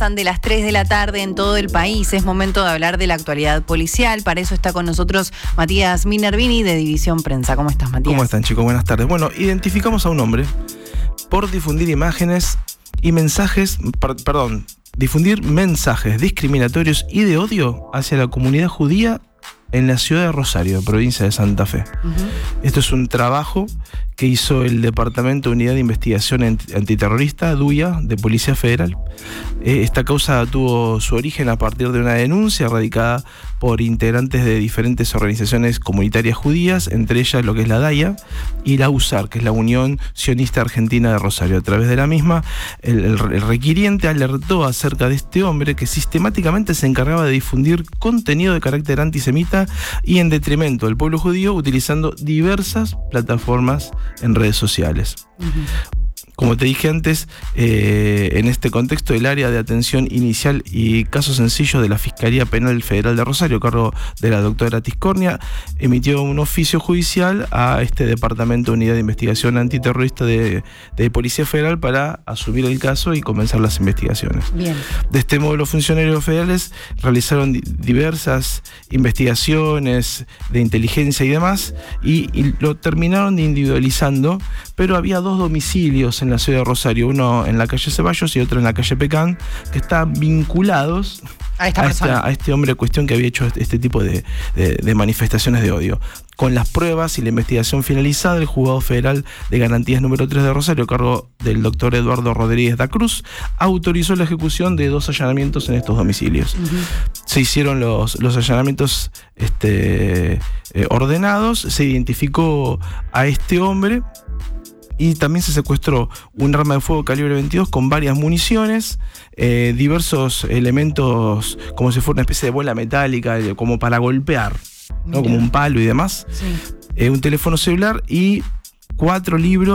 Pasan de las 3 de la tarde en todo el país. Es momento de hablar de la actualidad policial. Para eso está con nosotros Matías Minervini de División Prensa. ¿Cómo estás, Matías? ¿Cómo están, chicos? Buenas tardes. Bueno, identificamos a un hombre por difundir imágenes y mensajes, difundir mensajes discriminatorios y de odio hacia la comunidad judía en la ciudad de Rosario, provincia de Santa Fe. Esto es un trabajo que hizo el Departamento de Unidad de Investigación Antiterrorista, DUIA, de Policía Federal. Esta causa tuvo su origen a partir de una denuncia radicada por integrantes de diferentes organizaciones comunitarias judías, entre ellas lo que es la DAIA y la USAR, que es la Unión Sionista Argentina de Rosario. A través de la misma, el requiriente alertó acerca de este hombre que sistemáticamente se encargaba de difundir contenido de carácter antisemita y en detrimento del pueblo judío, utilizando diversas plataformas en redes sociales. Como te dije antes, en este contexto, el área de atención inicial y casos sencillos de la Fiscalía Penal Federal de Rosario, a cargo de la doctora Tiscornia, emitió un oficio judicial a este Departamento de Unidad de Investigación Antiterrorista de Policía Federal para asumir el caso y comenzar las investigaciones. Bien. De este modo, los funcionarios federales realizaron diversas investigaciones de inteligencia y demás, y lo terminaron individualizando, pero había dos domicilios en la ciudad de Rosario, uno en la calle Ceballos y otro en la calle Pecán, que están vinculados a este hombre en cuestión que había hecho este tipo de manifestaciones de odio. Con las pruebas y la investigación finalizada, el Juzgado Federal de Garantías número 3 de Rosario, a cargo del doctor Eduardo Rodríguez da Cruz, autorizó la ejecución de 2 allanamientos en estos domicilios. Se hicieron los allanamientos ordenados, se identificó a este hombre y también se secuestró un arma de fuego calibre 22 con varias municiones, diversos elementos como si fuera una especie de bola metálica, como para golpear, ¿no? Como un palo y demás. Sí. Un teléfono celular y 4 libros